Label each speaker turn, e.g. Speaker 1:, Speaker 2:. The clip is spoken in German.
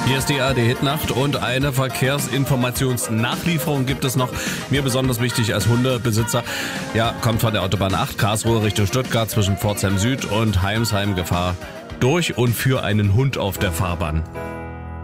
Speaker 1: Hier ist die ARD-Hitnacht und eine Verkehrsinformationsnachlieferung gibt es noch. Mir besonders wichtig als Hundebesitzer. Ja, kommt von der Autobahn 8 Karlsruhe Richtung Stuttgart zwischen Pforzheim Süd und Heimsheim Gefahr durch und für einen Hund auf der Fahrbahn.